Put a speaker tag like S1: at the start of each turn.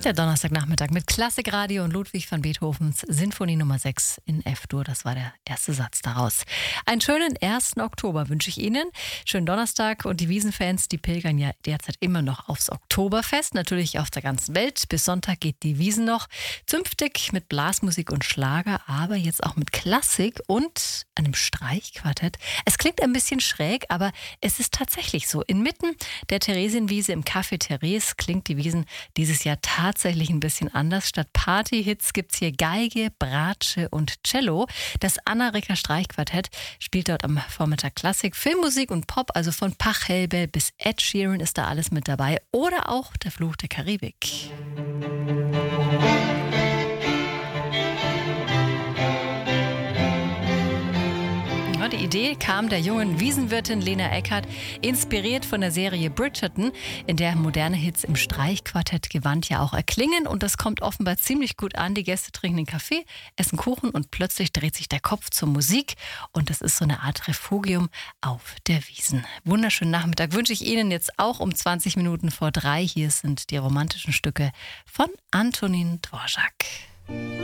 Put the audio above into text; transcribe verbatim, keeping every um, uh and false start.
S1: Der Donnerstagnachmittag mit Klassikradio und Ludwig van Beethovens Sinfonie Nummer sechs in F-Dur. Das war der erste Satz daraus. Einen schönen ersten Oktober wünsche ich Ihnen. Schönen Donnerstag, und die Wiesenfans, die pilgern ja derzeit immer noch aufs Oktoberfest. Natürlich auf der ganzen Welt. Bis Sonntag geht die Wiesn noch. Zünftig mit Blasmusik und Schlager, aber jetzt auch mit Klassik und einem Streichquartett. Es klingt ein bisschen schräg, aber es ist tatsächlich so. Inmitten der Theresienwiese im Café Therese klingt die Wiesn dieses Jahr tatsächlich tatsächlich ein bisschen anders. Statt Partyhits gibt es hier Geige, Bratsche und Cello. Das Anna-Ricker Streichquartett spielt dort am Vormittag Klassik, Filmmusik und Pop, also von Pachelbel bis Ed Sheeran ist da alles mit dabei. Oder auch der Fluch der Karibik. Die Idee kam der jungen Wiesenwirtin Lena Eckhardt, inspiriert von der Serie Bridgerton, in der moderne Hits im Streichquartett gewandt ja auch erklingen. Und das kommt offenbar ziemlich gut an. Die Gäste trinken den Kaffee, essen Kuchen und plötzlich dreht sich der Kopf zur Musik. Und das ist so eine Art Refugium auf der Wiesn. Wunderschönen Nachmittag wünsche ich Ihnen jetzt auch um zwanzig Minuten vor drei. Hier sind die romantischen Stücke von Antonin Dvorak.